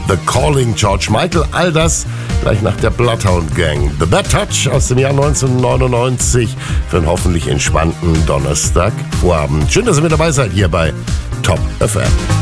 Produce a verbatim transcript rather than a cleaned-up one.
The Calling, George Michael, all das gleich nach der Bloodhound Gang. The Bad Touch aus dem Jahr neunzehnhundertneunundneunzig für einen hoffentlich entspannten Donnerstagvorabend. Schön, dass ihr mit dabei seid hier bei Top F M.